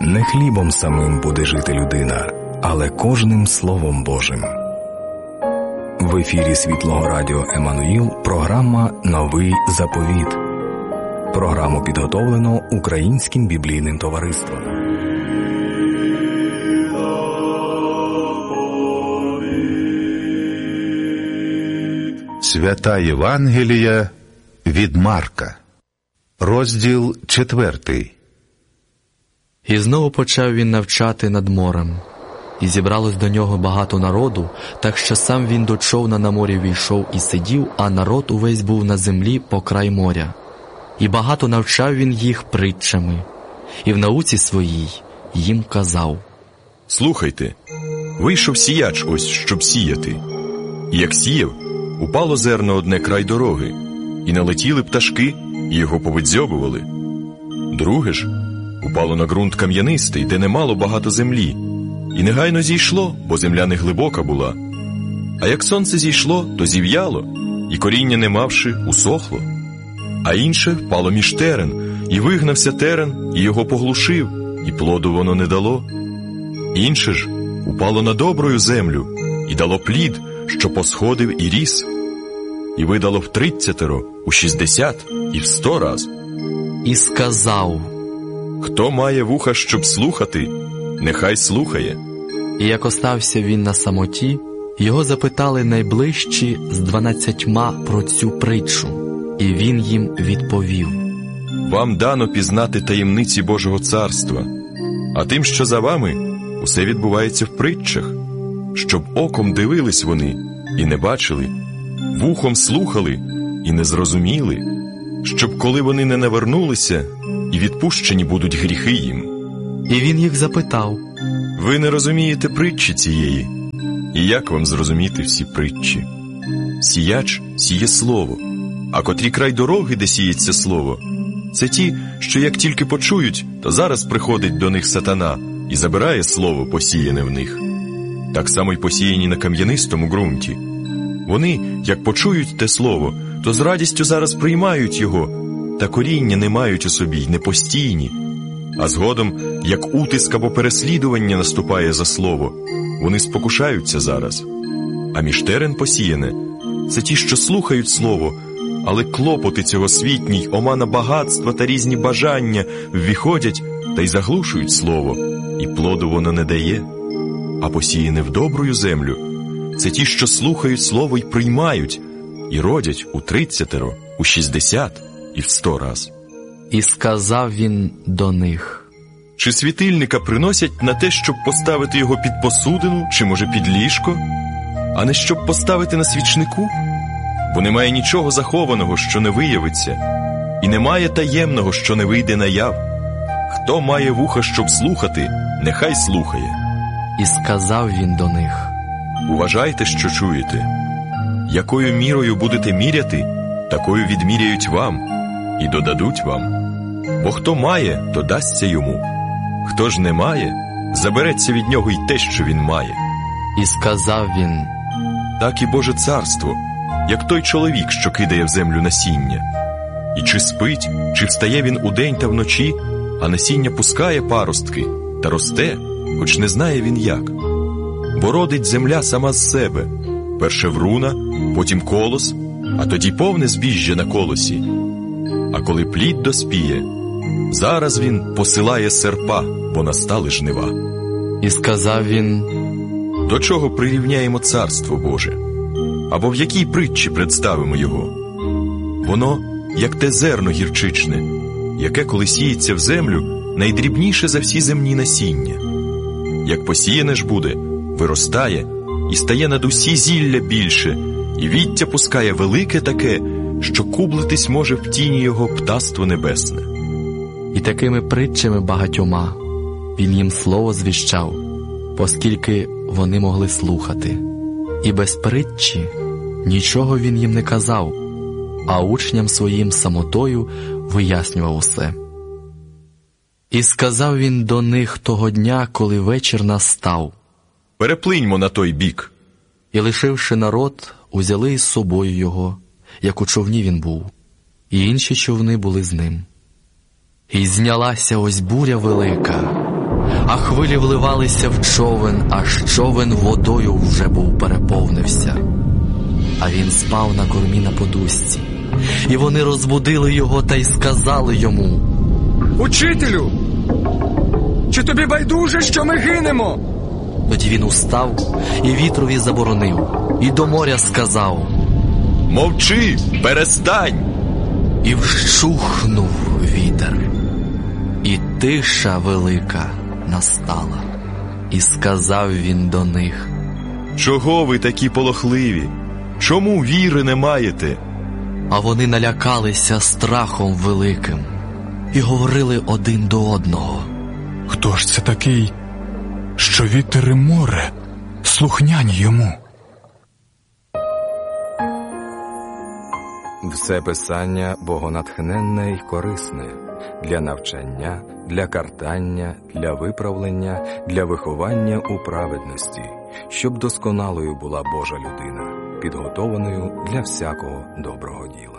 Не хлібом самим буде жити людина, але кожним Словом Божим. В ефірі Світлого Радіо Еммануїл програма «Новий заповіт». Програму підготовлено Українським біблійним товариством. Свята Євангелія від Марка. Розділ 4. І знову почав він навчати над морем. І зібралось до нього багато народу, так що сам він до човна на морі війшов і сидів, а народ увесь був на землі по край моря. І багато навчав він їх притчами. І в науці своїй їм казав: «Слухайте, вийшов сіяч ось, щоб сіяти. І як сіяв, упало зерно одне край дороги, і налетіли пташки, і його повидзьобували. Друге ж упало на ґрунт кам'янистий, де немало багато землі, і негайно зійшло, бо земля не глибока була. А як сонце зійшло, то зів'яло, і коріння не мавши, усохло. А інше впало між терен, і вигнався терен, і його поглушив, і плоду воно не дало. Інше ж упало на добрую землю, і дало плід, що посходив і ріс, і видало в 30, у 60 і в 100 раз. І сказав: Хто має вуха, щоб слухати, нехай слухає». І як остався він на самоті, його запитали найближчі з 12 про цю притчу, і він їм відповів: «Вам дано пізнати таємниці Божого царства, а тим, що за вами, усе відбувається в притчах, щоб оком дивились вони і не бачили, вухом слухали і не зрозуміли, щоб коли вони не навернулися, і відпущені будуть гріхи їм». І він їх запитав: «Ви не розумієте притчі цієї? І як вам зрозуміти всі притчі? Сіяч сіє слово, а котрі край дороги, де сіється слово, це ті, що як тільки почують, то зараз приходить до них сатана і забирає слово, посіяне в них. Так само й посіяні на кам'янистому ґрунті. Вони, як почують те слово, то з радістю зараз приймають його, та коріння не мають у собі й не постійні. А згодом, як утиск або переслідування наступає за слово, вони спокушаються зараз. А між терен посіяне – це ті, що слухають слово, але клопоти цього світній, омана багатства та різні бажання ввіходять та й заглушують слово, і плоду воно не дає. А посіяне в добрую землю – це ті, що слухають слово й приймають, і родять у 30, у 60 і в 100 раз». І сказав він до них: «Чи світильника приносять на те, щоб поставити його під посудину, чи, може, під ліжко, а не щоб поставити на свічнику? Бо немає нічого захованого, що не виявиться, і немає таємного, що не вийде наяв. Хто має вуха, щоб слухати, нехай слухає». І сказав він до них: «Уважайте, що чуєте. Якою мірою будете міряти, такою відміряють вам, і додадуть вам. Бо хто має, то дасться йому. Хто ж не має, забереться від нього й те, що він має». І сказав він: «Так і Боже царство, як той чоловік, що кидає в землю насіння. І чи спить, чи встає він удень та вночі, а насіння пускає паростки та росте, хоч не знає він як. Бо родить земля сама з себе, перше вруна, потім колос, а тоді повне збіжжя на колосі. А коли плід доспіє, зараз він посилає серпа, бо настали жнива». І сказав він: «До чого прирівняємо царство Боже? Або в якій притчі представимо його? Воно, як те зерно гірчичне, яке, коли сіється в землю, найдрібніше за всі земні насіння. Як посіяне ж буде, виростає і стає над усі зілля більше, і віття пускає велике таке, що кублитись може в тіні його птаство небесне». І такими притчами багатьома він їм слово звіщав, оскільки вони могли слухати. І без притчі нічого він їм не казав, а учням своїм самотою вияснював усе. І сказав він до них того дня, коли вечір настав: «Переплиньмо на той бік». І, лишивши народ, узяли із собою його, як у човні він був, і інші човни були з ним. І знялася ось буря велика, а хвилі вливалися в човен, аж човен водою вже був переповнився. А він спав на кормі на подушці. І вони розбудили його та й сказали йому: «Учителю, чи тобі байдуже, що ми гинемо?» Тоді він устав і вітрові заборонив, і до моря сказав: «Мовчи, перестань!» І вщухнув вітер, і тиша велика настала. І сказав він до них: «Чого ви такі полохливі? Чому віри не маєте?» А вони налякалися страхом великим і говорили один до одного: «Хто ж це такий, що вітер і море слухняні йому?» Все писання богонатхненне й корисне для навчання, для картання, для виправлення, для виховання у праведності, щоб досконалою була Божа людина, підготованою для всякого доброго діла.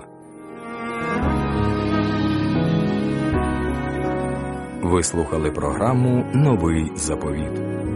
Ви слухали програму «Новий заповіт».